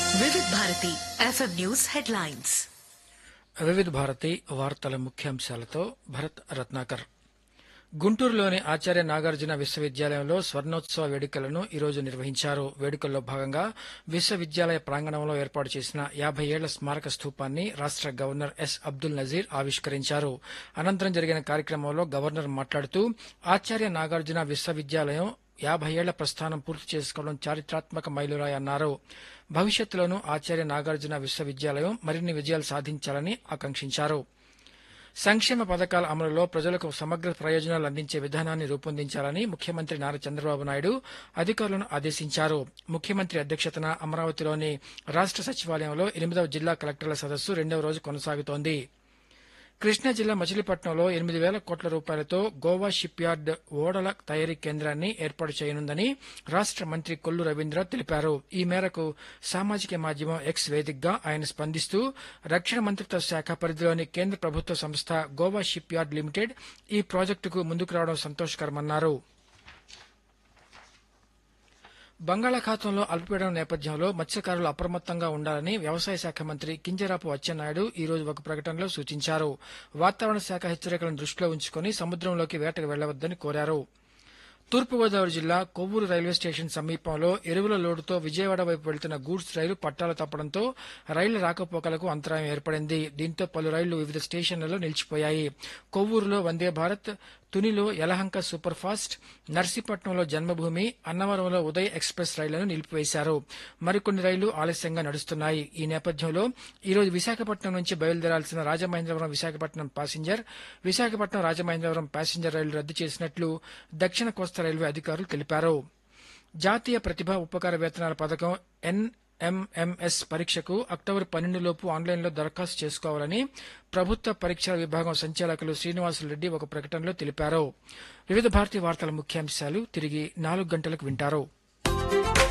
వివిధ Bharati FM news headlines. వివిధ భారతి వార్తల ముఖ్యాంశాలతో భరత్ రత్నాకర్. గుంటూరులోని ఆచార్య నాగార్జున విశ్వవిద్యాలయంలో స్వర్ణోత్సవ వేడుకలను ఈరోజు నిర్వహించారు. వేడుకల్లో భాగంగా విశ్వవిద్యాలయ ప్రాంగణంలో ఏర్పాటు చేసిన 50 ఏళ్ల స్మారక స్థూపాన్ని రాష్ట గవర్నర్ ఎస్ అబ్దుల్ నజీర్ ఆవిష్కరించారు. అనంతరం జరిగిన కార్యక్రమంలో గవర్నర్ మాట్లాడుతూ ఆచార్య నాగార్జున విశ్వవిద్యాలయం 50 ఏళ్ల ప్రస్థానం పూర్తి చేసుకోవడం చారిత్రాత్మక మైలురాయి అన్నారు. భవిష్యత్తులోనూ ఆచార్య నాగార్జున విశ్వవిద్యాలయం మరిన్ని విజయాలు సాధించాలని ఆకాంక్షించారు. సంక్షేమ పథకాల అమలులో ప్రజలకు సమగ్ర ప్రయోజనాలు అందించే విధానాన్ని రూపొందించాలని ముఖ్యమంత్రి నారా చంద్రబాబు నాయుడు అధికారులను ఆదేశించారు. ముఖ్యమంత్రి అధ్యక్షతన అమరావతిలోని రాష్ట సచివాలయంలో 8వ జిల్లా కలెక్టర్ల సదస్సు 2వ రోజు కొనసాగుతోంది. కృష్ణా జిల్లా మచిలీపట్నంలో 8,000 కోట్ల రూపాయలతో గోవా షిప్ యార్డ్ ఓడల తయారీ కేంద్రాన్ని ఏర్పాటు చేయనుందని రాష్ట మంత్రి కొల్లు రవీంద్ర తెలిపారు. ఈ మేరకు సామాజిక మాధ్యమం ఎక్స్ వేదికగా ఆయన స్పందిస్తూ రక్షణ మంత్రిత్వ శాఖ పరిధిలోని కేంద్ర ప్రభుత్వ సంస్థ గోవా షిప్ యార్డ్ లిమిటెడ్ ఈ ప్రాజెక్టుకు ముందుకు రావడం సంతోషకరమన్నారు. బంగాళాఖాతంలో అల్పపీడనం నేపథ్యంలో మత్స్యకారులు అప్రమత్తంగా ఉండాలని వ్యవసాయ శాఖ మంత్రి కింజరాపు అచ్చెన్నాయుడు ఈ రోజు ఒక ప్రకటనలో సూచించారు. వాతావరణ శాఖ హెచ్చరికలను దృష్టిలో ఉంచుకుని సముద్రంలోకి వేటకు వెళ్లవద్దని కోరారు. తూర్పుగోదావరి జిల్లా కొవ్వూరు రైల్వే స్టేషన్ సమీపంలో ఎరువుల లోడుతో విజయవాడ వైపు వెళ్తున్న గూడ్స్ రైలు పట్టాలు తప్పడంతో రైళ్ల రాకపోకలకు అంతరాయం ఏర్పడింది. దీంతో పలు రైళ్లు వివిధ స్టేషన్లలో నిలిచిపోయాయి. కొవ్వూరులో వందే భారత్, తునిలో యలహంక సూపర్ ఫాస్ట్, నర్సీపట్నంలో జన్మభూమి, అన్నవరంలో ఉదయ్ ఎక్స్ప్రెస్ రైళ్లను నిలిపివేశారు. మరికొన్ని రైళ్లు ఆలస్యంగా నడుస్తున్నాయి. ఈ నేపథ్యంలో ఈరోజు విశాఖపట్నం నుంచి బయలుదేరాల్సిన రాజమహేంద్రవరం విశాఖపట్నం ప్యాసింజర్, విశాఖపట్నం రాజమహేంద్రవరం ప్యాసింజర్ రైళ్లు రద్దు చేసినట్లు దక్షిణ కోస్తా రైల్వే అధికారులు తెలిపారు. జాతీయ ప్రతిభా ఉపకార వేతనాల పథకం ఎన్ఎంఎంఎస్ పరీక్షకు అక్టోబర్ 12 లోపు ఆన్లైన్లో దరఖాస్తు చేసుకోవాలని ప్రభుత్వ పరీక్షల విభాగం సంచాలకులు శ్రీనివాసులు రెడ్డి ఒక ప్రకటనలో తెలిపారు. వివిధ భారతీయ వార్తల ముఖ్యాంశాలు తిరిగి 4 గంటలకు వింటారు.